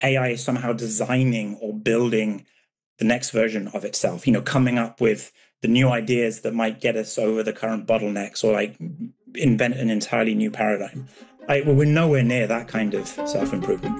AI is somehow designing or building the next version of itself, coming up with the new ideas that might get us over the current bottlenecks or like invent an entirely new paradigm. We're nowhere near that kind of self-improvement.